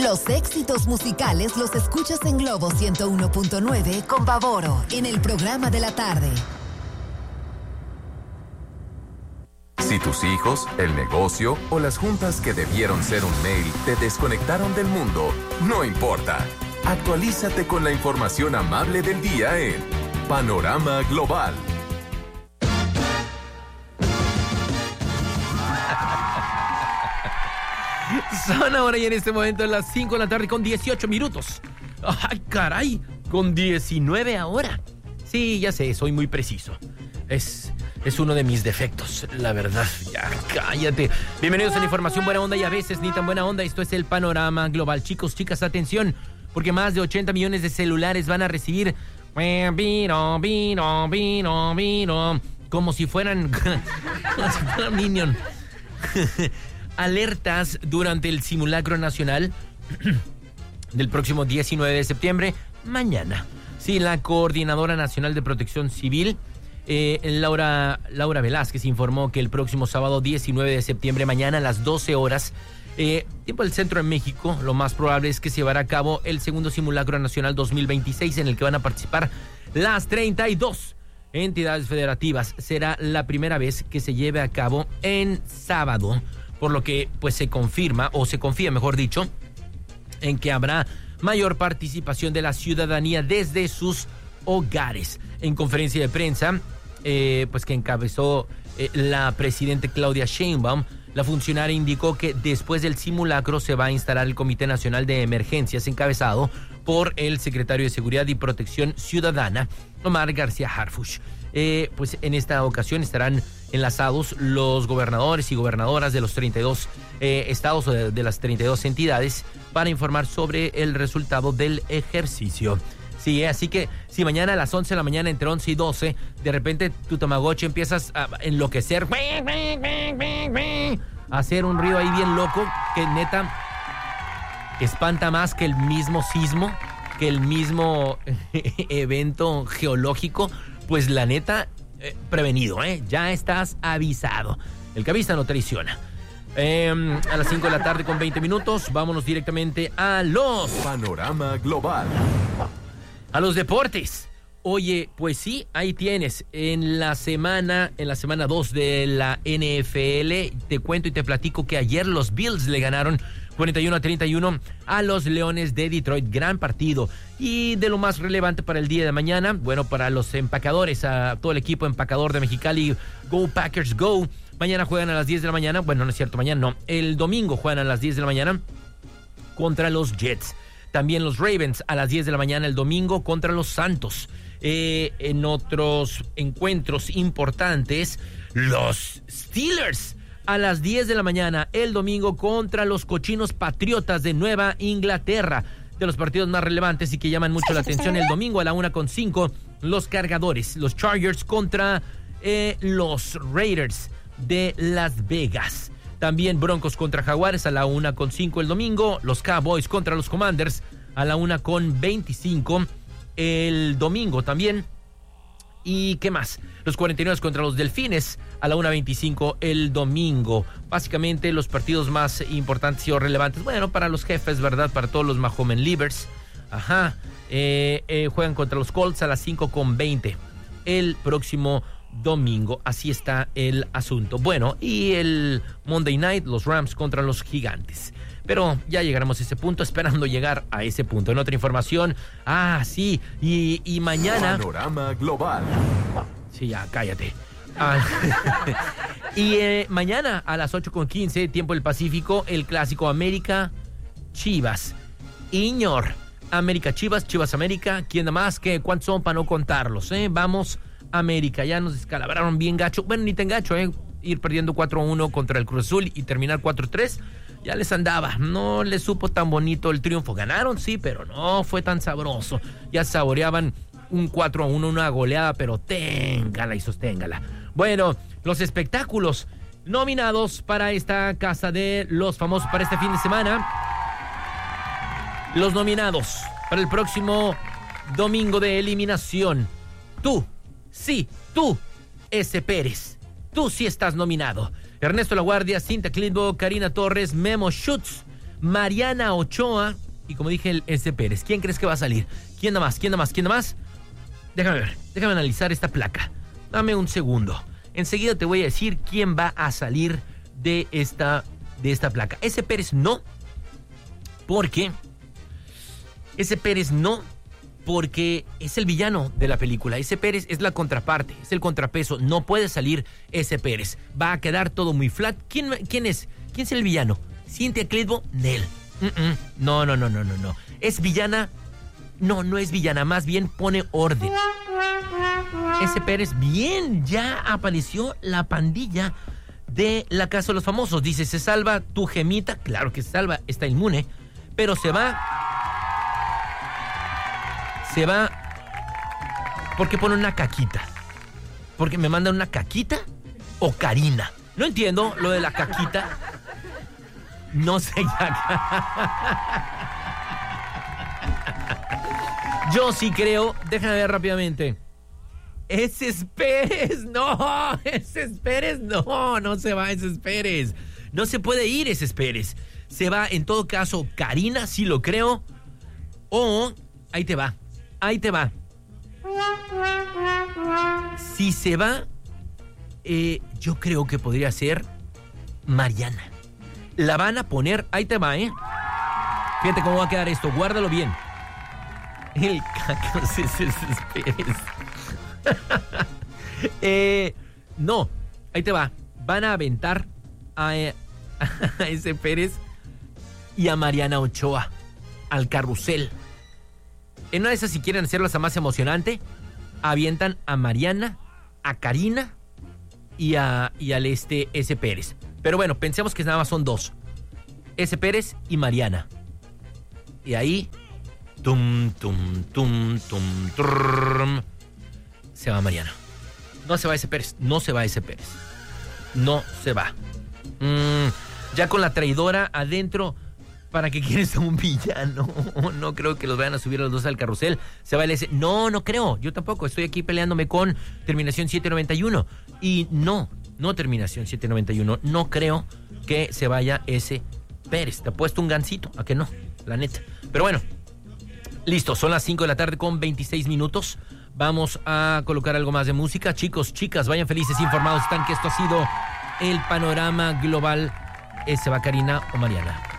Los éxitos musicales los escuchas en Globo 101.9 con Pavoro en el programa de la tarde. Si tus hijos, el negocio o las juntas que debieron ser un mail te desconectaron del mundo, no importa. Actualízate con la información amable del día en Panorama Global. Son ahora y en este momento las 5 de la tarde con 18 minutos. ¡Ay, caray! Con 19 ahora. Sí, ya sé, soy muy preciso. Es uno de mis defectos, la verdad. Ya, cállate. Bienvenidos a la información buena onda y a veces ni tan buena onda. Esto es el Panorama Global. Chicos, chicas, atención, porque más de 80 millones de celulares van a recibir como si fueran Minion. Alertas durante el simulacro nacional del próximo 19 de septiembre, mañana. Sí, la Coordinadora Nacional de Protección Civil, Laura Velázquez, informó que el próximo sábado 19 de septiembre, mañana a las 12 horas, tiempo del centro de México, lo más probable es que se llevará a cabo el segundo simulacro nacional 2026, en el que van a participar las 32 entidades federativas. Será la primera vez que se lleve a cabo en sábado, por lo que pues se confía, mejor dicho, en que habrá mayor participación de la ciudadanía desde sus hogares. En conferencia de prensa, pues que encabezó la presidenta Claudia Sheinbaum, la funcionaria indicó que después del simulacro se va a instalar el Comité Nacional de Emergencias, encabezado por el secretario de Seguridad y Protección Ciudadana, Omar García Harfuch. Pues en esta ocasión estarán enlazados los gobernadores y gobernadoras de los 32 estados o de las 32 entidades para informar sobre el resultado del ejercicio. Sí, así que si mañana a las 11 de la mañana, entre 11 y 12, de repente tu Tamagotchi empiezas a enloquecer, a hacer un ruido ahí bien loco que neta espanta más que el mismo sismo, que el mismo evento geológico, pues la neta, prevenido, ya estás avisado. El que avisa no traiciona. A las 5 de la tarde con 20 minutos, vámonos directamente a los Panorama Global. A los deportes. Oye, pues sí, ahí tienes. En la semana 2 de la NFL, te cuento y te platico que ayer los Bills le ganaron 41-31 a los Leones de Detroit. Gran partido. Y de lo más relevante para el día de mañana, bueno, para los empacadores, a todo el equipo empacador de Mexicali, Go Packers Go. Mañana juegan a las 10 de la mañana. Bueno, no es cierto, mañana no. El domingo juegan a las 10 de la mañana contra los Jets. También los Ravens a las 10 de la mañana el domingo contra los Santos. En otros encuentros importantes, los Steelers a las 10 de la mañana el domingo contra los Cochinos Patriotas de Nueva Inglaterra. De los partidos más relevantes y que llaman mucho la atención, el domingo a la 1:05, los Cargadores, los Chargers contra los Raiders de Las Vegas. También Broncos contra Jaguares a la 1:05 el domingo. Los Cowboys contra los Commanders a la 1:25 el domingo también. ¿Y qué más? Los 49 contra los Delfines a la 1:25 el domingo. Básicamente los partidos más importantes y relevantes. Bueno, para los jefes, ¿verdad? Para todos los Mahomen Leavers. Ajá. Juegan contra los Colts a las 5:20 el próximo domingo. Así está el asunto. Bueno, y el Monday Night, los Rams contra los Gigantes. Pero ya llegaremos a ese punto, esperando llegar a ese punto. En otra información, sí, y mañana... Panorama Global. Sí, ya, cállate. Y mañana a las 8:15, tiempo del Pacífico, el clásico América Chivas. Iñor, América Chivas, Chivas América. ¿Quién da más? ¿Cuántos son para no contarlos? Vamos, América. Ya nos descalabraron bien gacho. Bueno, ni tan gacho, ir perdiendo 4-1 contra el Cruz Azul y terminar 4-3. Ya les andaba, no les supo tan bonito el triunfo. Ganaron, sí, pero no fue tan sabroso. Ya saboreaban un 4-1, una goleada, pero téngala y sosténgala. Bueno, los espectáculos nominados para esta casa de los famosos para este fin de semana. Los nominados para el próximo domingo de eliminación. Tú, sí, tú, S. Pérez. Tú sí estás nominado. Ernesto La Guardia, Cinta Clitbo, Karina Torres, Memo Schutz, Mariana Ochoa y, como dije, el S. Pérez. ¿Quién crees que va a salir? ¿Quién da más? Déjame ver, déjame analizar esta placa. Dame un segundo. Enseguida te voy a decir quién va a salir de esta placa. S. Pérez no, porque es el villano de la película. S. Pérez es la contraparte, es el contrapeso. No puede salir S. Pérez. Va a quedar todo muy flat. ¿Quién es? ¿Quién es el villano? Cynthia Clitbo, Nel. No. ¿Es villana? No es villana. Más bien pone orden. S. Pérez, bien, ya apareció la pandilla de La Casa de los Famosos. Dice, ¿se salva tu gemita? Claro que se salva, está inmune. Pero se va porque pone una caquita. Porque me mandan una caquita o Karina. No entiendo lo de la caquita. No sé. Yo sí creo, déjame ver rápidamente. ¡Ese Pérez! ¡No! ¡Ese Pérez! No se va ese Pérez. No se puede ir ese Pérez. Se va, en todo caso, Karina, sí lo creo. O, ahí te va. Si se va, yo creo que podría ser Mariana. La van a poner, ahí te va, Fíjate cómo va a quedar esto, guárdalo bien. El cacos es ese Pérez. No, ahí te va. Van a aventar a ese Pérez y a Mariana Ochoa al carrusel. En una de esas, si quieren hacerlo hasta más emocionante, avientan a Mariana, a Karina y al S. Pérez. Pero bueno, pensemos que nada más son dos: S. Pérez y Mariana. Y ahí se va Mariana. No se va ese Pérez. No se va. Ya con la traidora adentro, ¿para qué quieres a un villano? No creo que los vayan a subir a los dos al carrusel. Se va el S. No creo. Yo tampoco. Estoy aquí peleándome con terminación 791. Y no terminación 791. No creo que se vaya ese Pérez. Te ha puesto un gancito. ¿A que no? La neta. Pero bueno. Listo, son las 5 de la tarde con 26 minutos. Vamos a colocar algo más de música. Chicos, chicas, vayan felices e informados. Están que esto ha sido el panorama global. ¿Se va Karina o Mariana?